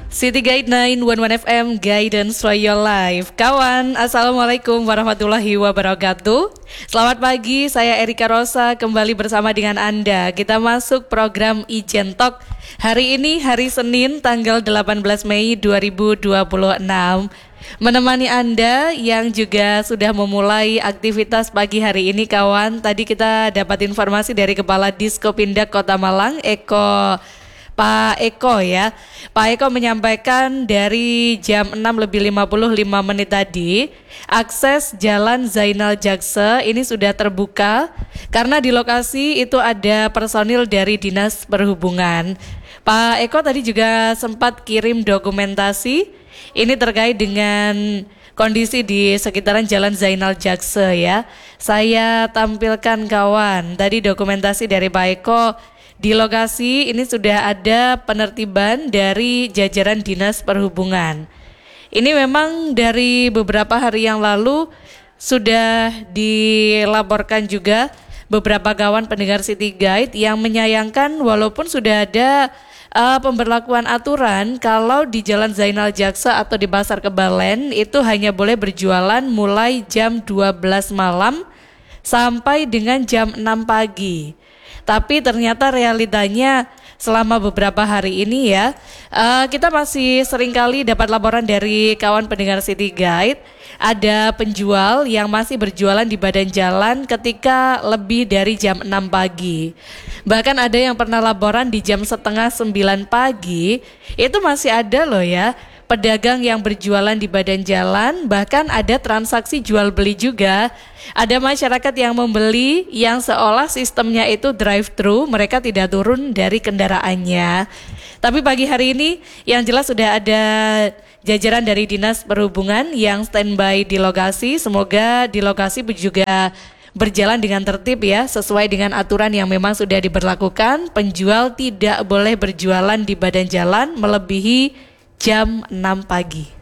City Guide 911 FM Guidance for your life. Kawan, Assalamualaikum warahmatullahi wabarakatuh. Selamat pagi, saya Erika Rosa kembali bersama dengan Anda. Kita masuk program Ijen Talk. Hari ini hari Senin tanggal 18 Mei 2026. Menemani Anda yang juga sudah memulai aktivitas pagi hari ini, kawan. Tadi kita dapat informasi dari Kepala Diskopindak Kota Malang, Pak Eko ya. Pak Eko menyampaikan dari jam 6:55 tadi, akses Jalan Zainal Jakse ini sudah terbuka karena di lokasi itu ada personil dari Dinas Perhubungan. Pak Eko tadi juga sempat kirim dokumentasi ini terkait dengan kondisi di sekitaran Jalan Zainal Jakse ya. Saya tampilkan, kawan, tadi dokumentasi dari Pak Eko. Di lokasi ini sudah ada penertiban dari jajaran Dinas Perhubungan. Ini memang dari beberapa hari yang lalu sudah dilaporkan juga beberapa kawan pendengar City Guide yang menyayangkan walaupun sudah ada pemberlakuan aturan kalau di Jalan Zainal Jakse atau di Pasar Kebalen itu hanya boleh berjualan mulai jam 12 malam sampai dengan jam 6 pagi. Tapi ternyata realitanya selama beberapa hari ini ya, kita masih seringkali dapat laporan dari kawan pendengar City Guide, ada penjual yang masih berjualan di badan jalan ketika lebih dari jam 6 pagi. Bahkan ada yang pernah laporan di jam setengah 9 pagi, itu masih ada loh ya, pedagang yang berjualan di badan jalan, bahkan ada transaksi jual beli juga. Ada masyarakat yang membeli yang seolah sistemnya itu drive-thru, mereka tidak turun dari kendaraannya. Tapi pagi hari ini yang jelas sudah ada jajaran dari Dinas Perhubungan yang standby di lokasi. Semoga di lokasi juga berjalan dengan tertib ya, sesuai dengan aturan yang memang sudah diberlakukan. Penjual tidak boleh berjualan di badan jalan melebihi jam 6 pagi.